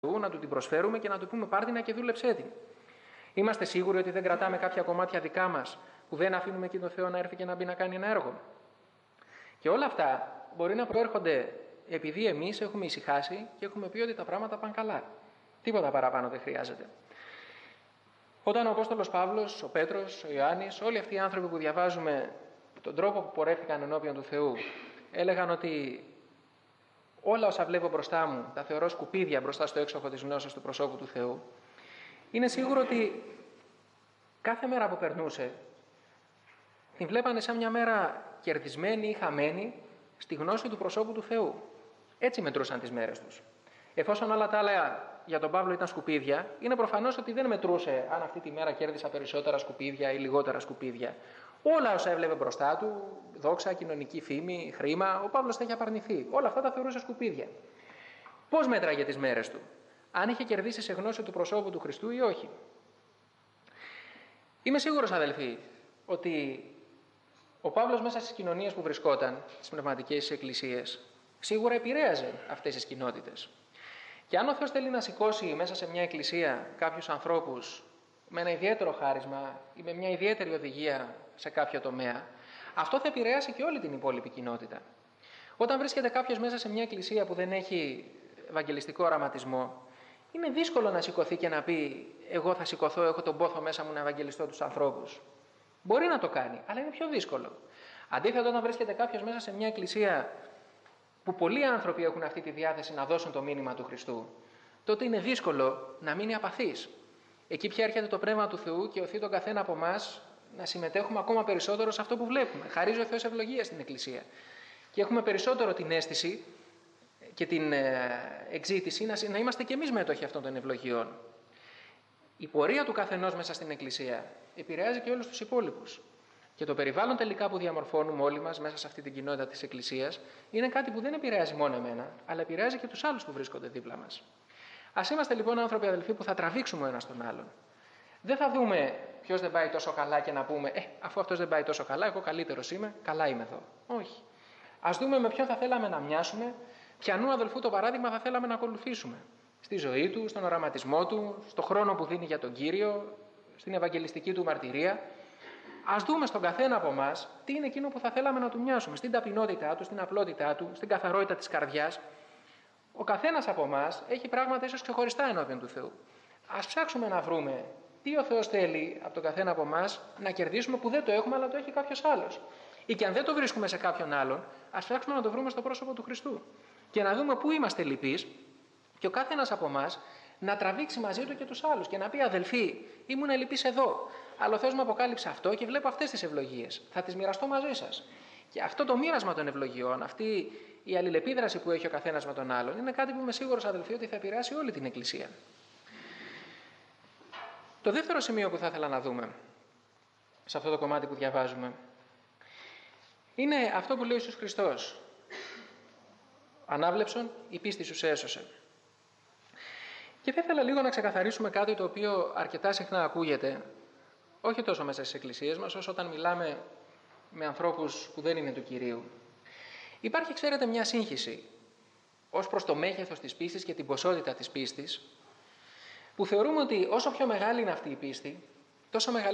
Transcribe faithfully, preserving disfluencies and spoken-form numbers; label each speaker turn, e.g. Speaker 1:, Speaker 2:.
Speaker 1: να του την προσφέρουμε και να του πούμε πάρτινα και δούλεψέ την. Είμαστε σίγουροι ότι δεν κρατάμε κάποια κομμάτια δικά μας που δεν αφήνουμε εκεί τον Θεό να έρθει και να μπει να κάνει ένα έργο. Και όλα αυτά μπορεί να προέρχονται επειδή εμείς έχουμε ησυχάσει και έχουμε πει ότι τα πράγματα πάνε καλά. Τίποτα παραπάνω δεν χρειάζεται. Όταν ο Απόστολος Παύλος, ο Πέτρος, ο Ιωάννης, όλοι αυτοί οι άνθρωποι που διαβάζουμε τον τρόπο που πορεύτηκαν ενώπιον του Θεού, έλεγαν ότι όλα όσα βλέπω μπροστά μου τα θεωρώ σκουπίδια μπροστά στο έξοχο της γνώσης του προσώπου του Θεού. Είναι σίγουρο ότι κάθε μέρα που περνούσε την βλέπανε σαν μια μέρα κερδισμένη ή χαμένη στη γνώση του προσώπου του Θεού. Έτσι μετρούσαν τις μέρες τους. Εφόσον όλα τα άλλα για τον Παύλο ήταν σκουπίδια, είναι προφανώς ότι δεν μετρούσε αν αυτή τη μέρα κέρδισα περισσότερα σκουπίδια ή λιγότερα σκουπίδια. Όλα όσα έβλεπε μπροστά του, δόξα, κοινωνική φήμη, χρήμα, ο Παύλος τα είχε απαρνηθεί. Όλα αυτά τα θεωρούσε σκουπίδια. Πώς μέτραγε τις μέρες του, αν είχε κερδίσει σε γνώση του προσώπου του Χριστού ή όχι. Είμαι σίγουρος, αδελφοί, ότι ο Παύλος μέσα στις κοινωνίες που βρισκόταν, στις πνευματικές εκκλησίες, σίγουρα επηρέαζε αυτές τις κοινότητες. Και αν ο Θεός θέλει να σηκώσει μέσα σε μια εκκλησία κάποιους ανθρώπους με ένα ιδιαίτερο χάρισμα ή με μια ιδιαίτερη οδηγία σε κάποιο τομέα, αυτό θα επηρεάσει και όλη την υπόλοιπη κοινότητα. Όταν βρίσκεται κάποιος μέσα σε μια εκκλησία που δεν έχει ευαγγελιστικό οραματισμό, είναι δύσκολο να σηκωθεί και να πει εγώ θα σηκωθώ, έχω τον πόθο μέσα μου να ευαγγελιστώ τους ανθρώπους. Μπορεί να το κάνει, αλλά είναι πιο δύσκολο. Αντίθετα, όταν βρίσκεται κάποιος μέσα σε μια εκκλησία που πολλοί άνθρωποι έχουν αυτή τη διάθεση να δώσουν το μήνυμα του Χριστού, τότε είναι δύσκολο να μείνει απαθής. Εκεί πια έρχεται το Πνεύμα του Θεού και οθεί τον καθένα από εμάς να συμμετέχουμε ακόμα περισσότερο σε αυτό που βλέπουμε. Χαρίζει ο Θεός ευλογία στην Εκκλησία. Και έχουμε περισσότερο την αίσθηση και την εξήτηση να είμαστε κι εμείς μέτοχοι αυτών των ευλογιών. Η πορεία του καθενός μέσα στην Εκκλησία επηρεάζει και όλους τους υπόλοιπους. Και το περιβάλλον τελικά που διαμορφώνουμε όλοι μας μέσα σε αυτή την κοινότητα της Εκκλησίας είναι κάτι που δεν επηρεάζει μόνο εμένα, αλλά επηρεάζει και τους άλλους που βρίσκονται δίπλα μας. Ας είμαστε λοιπόν άνθρωποι, αδελφοί, που θα τραβήξουμε ο ένας τον άλλον. Δεν θα δούμε ποιος δεν πάει τόσο καλά και να πούμε Ε, αφού αυτός δεν πάει τόσο καλά, εγώ καλύτερος είμαι, καλά είμαι εδώ. Όχι. Ας δούμε με ποιον θα θέλαμε να μοιάσουμε, ποιανού αδελφού το παράδειγμα θα θέλαμε να ακολουθήσουμε. Στη ζωή του, στον οραματισμό του, στον χρόνο που δίνει για τον Κύριο, στην ευαγγελιστική του μαρτυρία. Ας δούμε στον καθένα από εμάς τι είναι εκείνο που θα θέλαμε να του μοιάσουμε, στην ταπεινότητά του, στην απλότητά του, στην καθαρότητα της καρδιάς. Ο καθένας από εμάς έχει πράγματα ίσως ξεχωριστά ενώπιον του Θεού. Ας ψάξουμε να βρούμε τι ο Θεός θέλει από τον καθένα από εμάς να κερδίσουμε που δεν το έχουμε, αλλά το έχει κάποιος άλλος. Ή και αν δεν το βρίσκουμε σε κάποιον άλλον, ας ψάξουμε να το βρούμε στο πρόσωπο του Χριστού. Και να δούμε πού είμαστε λυπείς, και ο καθένας από εμάς να τραβήξει μαζί του και τους άλλους και να πει αδελφοί, ήμουν λυπής εδώ, αλλά ο Θεός μου αποκάλυψε αυτό και βλέπω αυτές τις ευλογίες. Θα τις μοιραστώ μαζί σας. Και αυτό το μοίρασμα των ευλογιών, αυτή η αλληλεπίδραση που έχει ο καθένας με τον άλλον, είναι κάτι που είμαι σίγουρος, αδελφοί, ότι θα επηρεάσει όλη την Εκκλησία. Το δεύτερο σημείο που θα ήθελα να δούμε σε αυτό το κομμάτι που διαβάζουμε είναι αυτό που λέει ο Ιησούς Χριστός. Ανάβλεψον, η πίστη σου σε έσωσε. Και θα ήθελα λίγο να ξεκαθαρίσουμε κάτι το οποίο αρκετά συχνά ακούγεται, όχι τόσο μέσα στις εκκλησίες μας, όσο όταν μιλάμε με ανθρώπους που δεν είναι του Κυρίου. Υπάρχει, ξέρετε, μια σύγχυση ως προς το μέγεθος της πίστης και την ποσότητα της πίστης, που θεωρούμε ότι όσο πιο μεγάλη είναι αυτή η πίστη, τόσο μεγαλύτερη